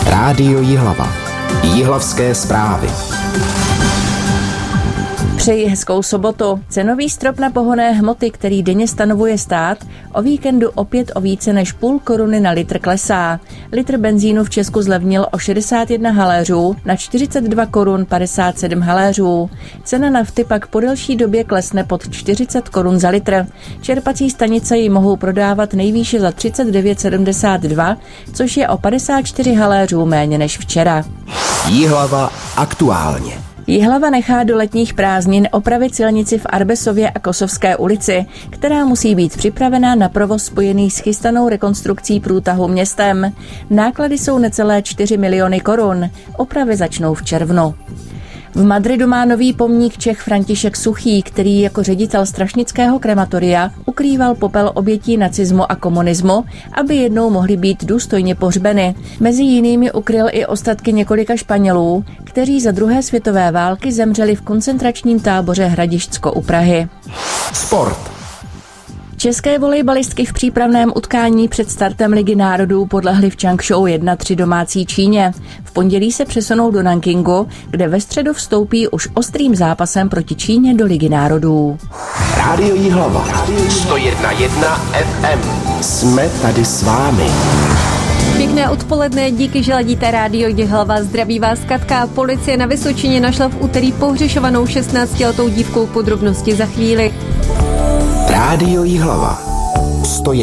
Rádio Jihlava. Jihlavské zprávy. Přeji hezkou sobotu. Cenový strop na pohonné hmoty, který denně stanovuje stát, o víkendu opět o více než půl koruny na litr klesá. Litr benzínu v Česku zlevnil o 61 haléřů na 42 korun 57 haléřů. Cena nafty pak po delší době klesne pod 40 korun za litr. Čerpací stanice ji mohou prodávat nejvýše za 39,72, což je o 54 haléřů méně než včera. Jihlava aktuálně. Jihlava nechá do letních prázdnin opravit silnici v Arbesově a Kosovské ulici, která musí být připravená na provoz spojený s chystanou rekonstrukcí průtahu městem. Náklady jsou necelé 4 miliony korun. Opravy začnou v červnu. V Madridu má nový pomník Čech František Suchý, který jako ředitel strašnického krematoria ukrýval popel obětí nacismu a komunismu, aby jednou mohly být důstojně pohřbeny. Mezi jinými ukryl i ostatky několika Španělů, kteří za druhé světové války zemřeli v koncentračním táboře Hradišťsko u Prahy. Sport. České volejbalistky v přípravném utkání před startem Ligy národů podlehly v Changshou 1-3 domácí Číně. V pondělí se přesunou do Nankingu, kde ve středu vstoupí už ostrým zápasem proti Číně do Ligy národů. Rádio Jihlava. 101,1 FM. Jsme tady s vámi. Pěkné odpoledne, díky, že ladíte Rádio Jihlava. Zdraví vás Katka. Policie na Vysočině našla v úterý pohřešovanou 16letou dívku. Podrobnosti za chvíli. Rádio Jihlava.